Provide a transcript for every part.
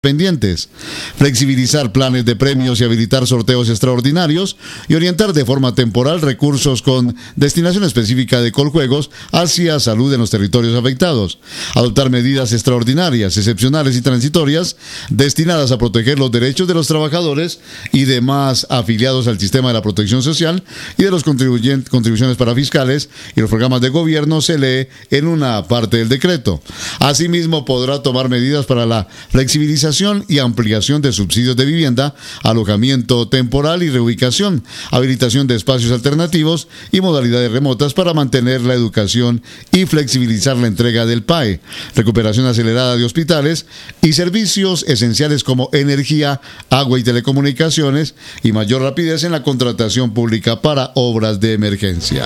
pendientes, flexibilizar planes de premios y habilitar sorteos extraordinarios y orientar de forma temporal recursos con destinación específica de Coljuegos hacia salud en los territorios afectados, adoptar medidas extraordinarias, excepcionales y transitorias destinadas a proteger los derechos de los trabajadores y demás afiliados al sistema de la protección social y de los contribuciones para fiscales y los programas de gobierno, se lee en una parte del decreto. Asimismo, podrá tomar medidas para la flexibilización y ampliación de subsidios de vivienda, alojamiento temporal y reubicación, habilitación de espacios alternativos y modalidades remotas para mantener la educación y flexibilizar la entrega del PAE, recuperación acelerada de hospitales y servicios esenciales como energía, agua y telecomunicaciones, y mayor rapidez en la contratación pública para obras de emergencia.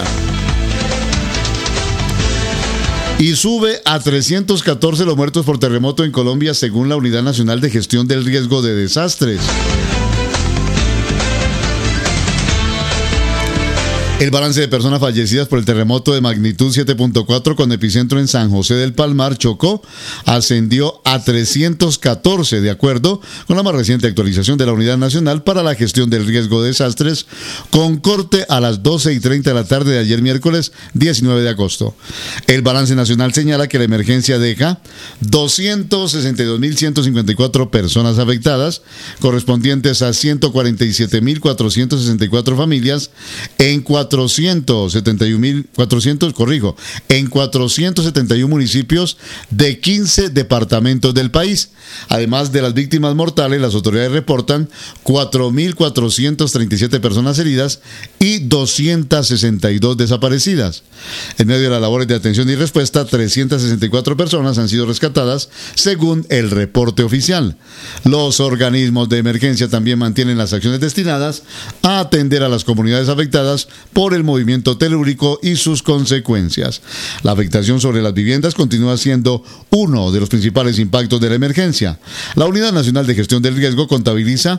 Y sube a 314 los muertos por terremoto en Colombia, según la Unidad Nacional de Gestión del Riesgo de Desastres. El balance de personas fallecidas por el terremoto de magnitud 7.4 con epicentro en San José del Palmar, Chocó, ascendió a 314, de acuerdo con la más reciente actualización de la Unidad Nacional para la Gestión del Riesgo de Desastres, con corte a las 12:30 de la tarde de ayer miércoles 19 de agosto. El balance nacional señala que la emergencia deja 262.154 personas afectadas, correspondientes a 147.464 familias en 471 municipios de 15 departamentos del país. Además de las víctimas mortales, las autoridades reportan 4.437 personas heridas y 262 desaparecidas. En medio de las labores de atención y respuesta, 364 personas han sido rescatadas, según el reporte oficial. Los organismos de emergencia también mantienen las acciones destinadas a atender a las comunidades afectadas por el movimiento telúrico y sus consecuencias. La afectación sobre las viviendas continúa siendo uno de los principales impactos de la emergencia. La Unidad Nacional de Gestión del Riesgo contabiliza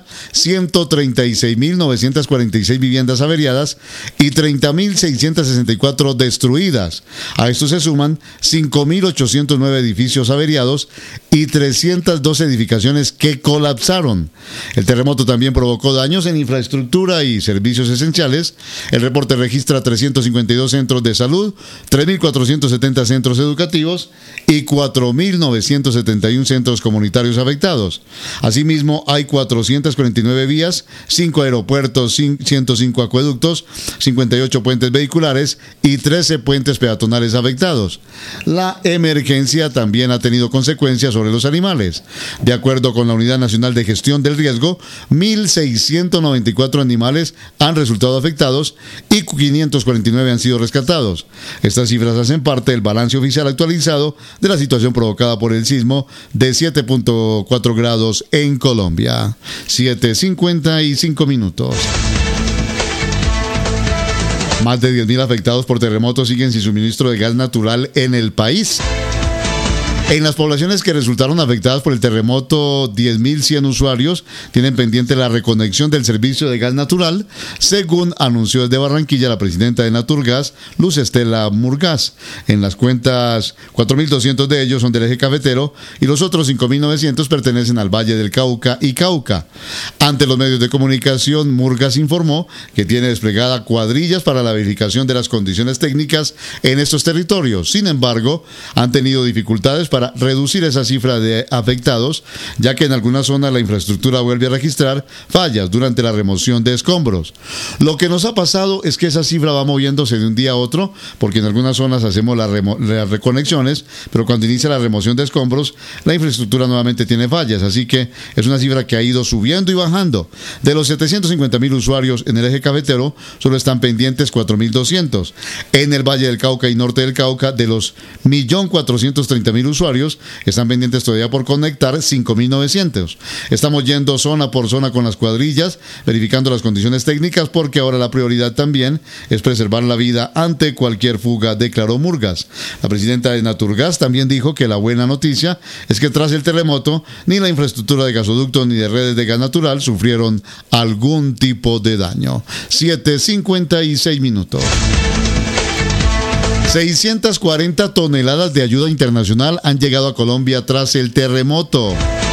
136.946 viviendas averiadas y 30.664 destruidas. A esto se suman 5.809 edificios averiados y 312 edificaciones que colapsaron. El terremoto también provocó daños en infraestructura y servicios esenciales. El reporte registra 352 centros de salud, 3.470 centros educativos y 4.971 centros comunitarios afectados. Asimismo, hay 449 vías, 5 aeropuertos, 105 acueductos, 58 puentes vehiculares y 13 puentes peatonales afectados. La emergencia también ha tenido consecuencias sobre los animales. De acuerdo con la Unidad Nacional de Gestión del Riesgo, 1.694 animales han resultado afectados y 549 han sido rescatados. Estas cifras hacen parte del balance oficial actualizado de la situación provocada por el sismo de 7.4 grados en Colombia. 7:55. Más de 10.000 afectados por terremotos siguen sin suministro de gas natural en el país. En las poblaciones que resultaron afectadas por el terremoto, 10.100 usuarios tienen pendiente la reconexión del servicio de gas natural, según anunció desde Barranquilla la presidenta de Naturgas, Luz Estela Murgas. En las cuentas, 4.200 de ellos son del eje cafetero y los otros 5.900 pertenecen al Valle del Cauca y Cauca. Ante los medios de comunicación, Murgas informó que tiene desplegada cuadrillas para la verificación de las condiciones técnicas en estos territorios. Sin embargo, han tenido dificultades para reducir esa cifra de afectados, ya que en algunas zonas la infraestructura vuelve a registrar fallas durante la remoción de escombros. Lo que nos ha pasado es que esa cifra va moviéndose de un día a otro, porque en algunas zonas hacemos las reconexiones, pero cuando inicia la remoción de escombros, la infraestructura nuevamente tiene fallas, así que es una cifra que ha ido subiendo y bajando. De los 750.000 usuarios en el eje cafetero, solo están pendientes 4.200. En el Valle del Cauca y Norte del Cauca, de los 1.430.000 usuarios, están pendientes todavía por conectar 5.900. Estamos yendo zona por zona con las cuadrillas, verificando las condiciones técnicas, porque ahora la prioridad también es preservar la vida ante cualquier fuga, declaró Murgas. La presidenta de Naturgas también dijo que la buena noticia es que tras el terremoto, ni la infraestructura de gasoductos ni de redes de gas natural sufrieron algún tipo de daño. 7:56. 640 toneladas de ayuda internacional han llegado a Colombia tras el terremoto.